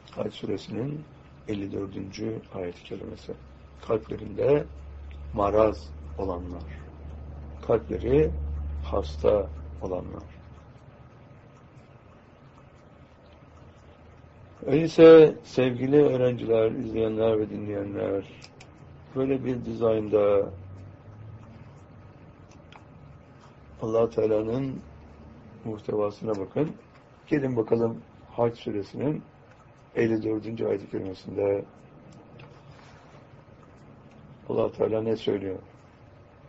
Hac suresinin 54. ayet-i kerimesi. Kalplerinde maraz olanlar, kalpleri hasta olanlar. Öyleyse sevgili öğrenciler, izleyenler ve dinleyenler, böyle bir dizaynda Allah Teala'nın muhtevasına bakın. Gelin bakalım Hac suresinin 54. ayet-i kerimesinde Allah Teala ne söylüyor?